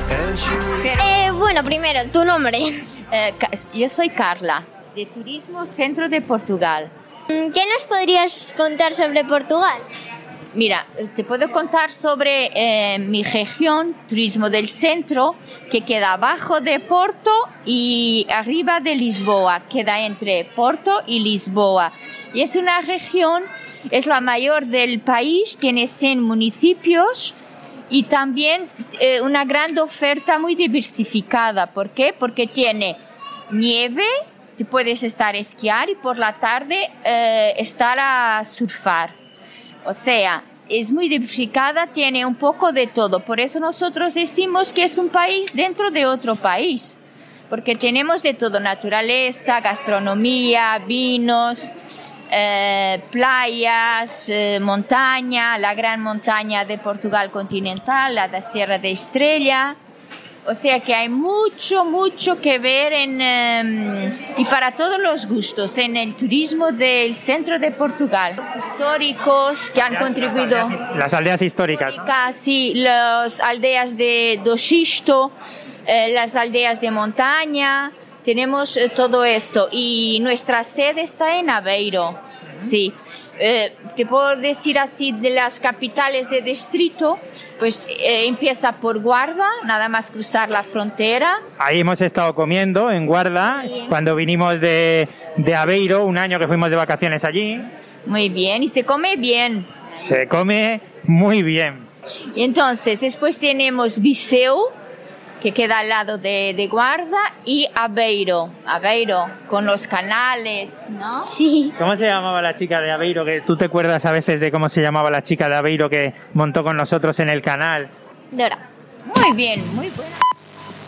Bueno, primero, tu nombre. Yo soy Carla, de Turismo Centro de Portugal. ¿Qué nos podrías contar sobre Portugal? Mira, te puedo contar sobre mi región, Turismo del Centro, que queda abajo de Porto y arriba de Lisboa, queda entre Porto y Lisboa. Y es una región, es la mayor del país, tiene 100 municipios y también una gran oferta muy diversificada. ¿Por qué? Porque tiene nieve, te puedes estar a esquiar y por la tarde estar a surfar. O sea, es muy diversificada, tiene un poco de todo. Por eso nosotros decimos que es un país dentro de otro país. Porque tenemos de todo, naturaleza, gastronomía, vinos, playas, montaña, la gran montaña de Portugal continental, la de Sierra de Estrella. O sea que hay mucho que ver y para todos los gustos en el turismo del centro de Portugal. Los históricos que han contribuido. Las aldeas históricas. Sí, las aldeas do Xisto, las aldeas de montaña, tenemos todo eso. Y nuestra sede está en Aveiro. Sí, te puedo decir así de las capitales de distrito, pues empieza por Guarda, nada más cruzar la frontera. Ahí hemos estado comiendo en Guarda, cuando vinimos de Aveiro, un año que fuimos de vacaciones allí. Muy bien, y se come bien. Se come muy bien. Y entonces, después tenemos Viseu, que queda al lado de Guarda, y Aveiro, con los canales, ¿no? Sí. ¿Cómo se llamaba la chica de Aveiro? Que tú te acuerdas a veces de cómo se llamaba la chica de Aveiro que montó con nosotros en el canal. Dora. Muy bien, muy buena.